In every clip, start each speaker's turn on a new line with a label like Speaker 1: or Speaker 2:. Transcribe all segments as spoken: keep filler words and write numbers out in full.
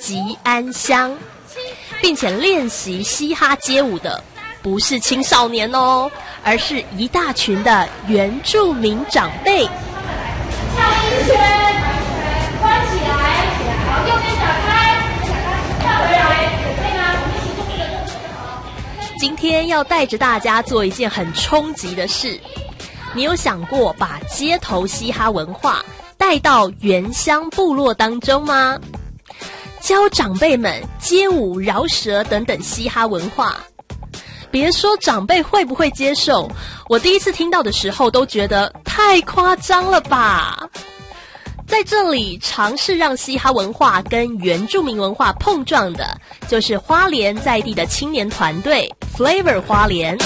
Speaker 1: 吉安乡，并且练习嘻哈街舞的不是青少年哦，而是一大群的原住民长辈。
Speaker 2: 跳一圈，关起来，好，右边打开，跳回来，可以吗？我们一起做这个动作就好。
Speaker 1: 今天要带着大家做一件很冲击的事，你有想过把街头嘻哈文化带到原乡部落当中吗？教长辈们街舞、饶舌等等嘻哈文化。别说长辈会不会接受，我第一次听到的时候都觉得太夸张了吧。在这里尝试让嘻哈文化跟原住民文化碰撞的，就是花莲在地的青年团队 Flavor 花莲。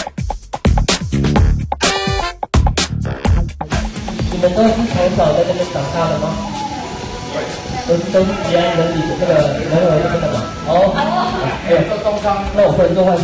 Speaker 3: 你们都是从小在这边长大的吗？都是都是吉安人里的这个人儿这边的嘛？哦，哎，做中商，那我不能做坏事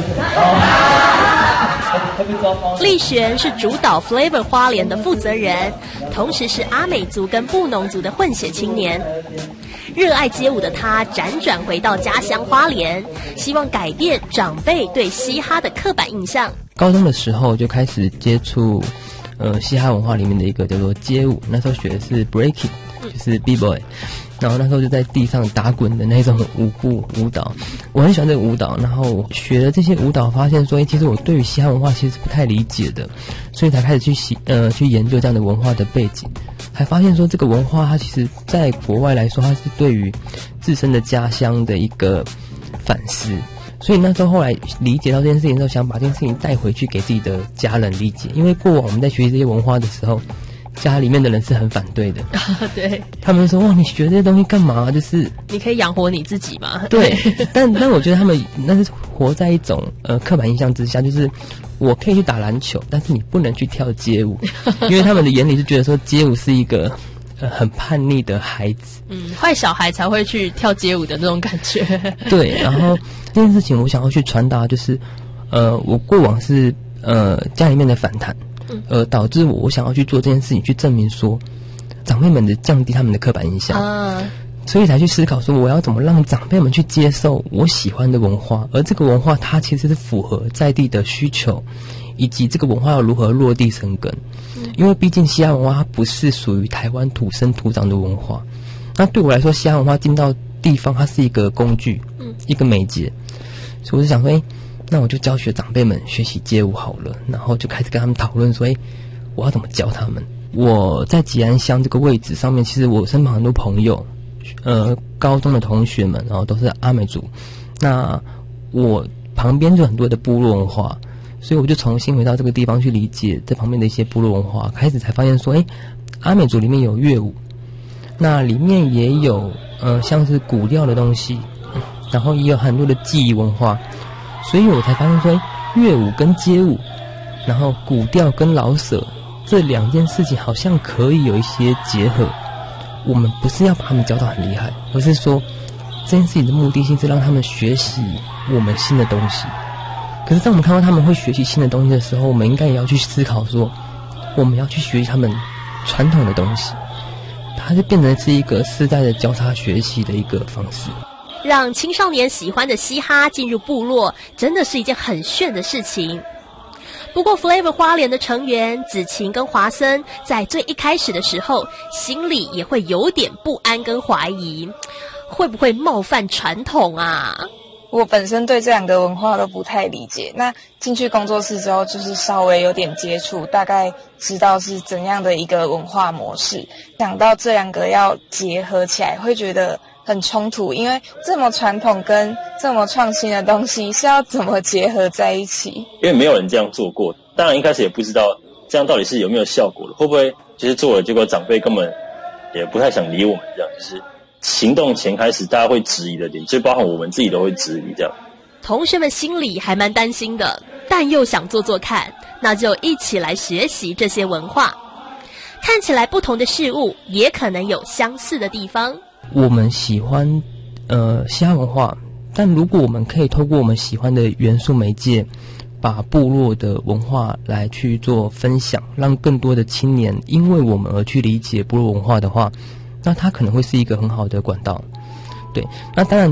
Speaker 3: 哦。会被抓包。
Speaker 1: 立璇是主导 Flavor 花莲的负责人，同时是阿美族跟布农族的混血青年。热爱街舞的他辗转回到家乡花莲，希望改变长辈对嘻哈的刻板印象。
Speaker 4: 高中的时候就开始接触呃嘻哈文化里面的一个叫做街舞，那时候学的是 breaking， 就是 b-boy。然后那时候就在地上打滚的那种舞步舞蹈，我很喜欢这个舞蹈。然后学了这些舞蹈，发现说，哎，其实我对于嘻哈文化其实不太理解的，所以才开始去习呃去研究这样的文化的背景，还发现说这个文化它其实在国外来说，它是对于自身的家乡的一个反思。所以那时候后来理解到这件事情之后，想把这件事情带回去给自己的家人理解，因为过往我们在学习这些文化的时候，家里面的人是很反对的。
Speaker 1: 对，
Speaker 4: 他们说，哇，你学这些东西干嘛？就是
Speaker 1: 你可以养活你自己嘛。
Speaker 4: 对，但但我觉得他们那是活在一种呃刻板印象之下，就是我可以去打篮球，但是你不能去跳街舞，因为他们的眼里是觉得说街舞是一个呃很叛逆的孩子，
Speaker 1: 嗯，坏小孩才会去跳街舞的那种感觉。
Speaker 4: 对，然后这件事情我想要去传达，就是呃我过往是呃家里面的反弹。呃，导致我我想要去做这件事情，去证明说长辈们的降低他们的刻板印象，啊，所以才去思考说我要怎么让长辈们去接受我喜欢的文化，而这个文化它其实是符合在地的需求，以及这个文化要如何落地生根。嗯，因为毕竟嘻哈文化它不是属于台湾土生土长的文化，那对我来说，嘻哈文化进到地方，它是一个工具，嗯，一个媒介，所以我就想说，哎，那我就教学长辈们学习街舞好了，然后就开始跟他们讨论说，哎，我要怎么教他们？我在吉安乡这个位置上面，其实我身旁很多朋友，呃，高中的同学们，然后都是阿美族，那我旁边就很多的部落文化，所以我就重新回到这个地方去理解这旁边的一些部落文化，开始才发现说，哎，阿美族里面有乐舞，那里面也有呃像是古调的东西，然后也有很多的记忆文化。所以我才发现说，乐舞跟街舞，然后古调跟老舍这两件事情好像可以有一些结合。我们不是要把他们教到很厉害，而是说这件事情的目的性是让他们学习我们新的东西。可是当我们看到他们会学习新的东西的时候，我们应该也要去思考说，我们要去学习他们传统的东西，它就变成是一个世代的交叉学习的一个方式。
Speaker 1: 让青少年喜欢的嘻哈进入部落，真的是一件很炫的事情。不过 Flavor 花莲的成员子晴跟华森在最一开始的时候，心里也会有点不安跟怀疑，会不会冒犯传统啊？
Speaker 5: 我本身对这两个文化都不太理解，那进去工作室之后，就是稍微有点接触，大概知道是怎样的一个文化模式。想到这两个要结合起来，会觉得很冲突，因为这么传统跟这么创新的东西是要怎么结合在一起？
Speaker 6: 因为没有人这样做过，当然一开始也不知道这样到底是有没有效果的，会不会就是做了，结果长辈根本也不太想理我们，这样就是行动前开始大家会质疑的点，就包含我们自己都会质疑这样。
Speaker 1: 同学们心里还蛮担心的，但又想做做看，那就一起来学习这些文化。看起来不同的事物，也可能有相似的地方。
Speaker 4: 我们喜欢呃嘻哈文化，但如果我们可以透过我们喜欢的元素媒介，把部落的文化来去做分享，让更多的青年因为我们而去理解部落文化的话，那它可能会是一个很好的管道。对，那当然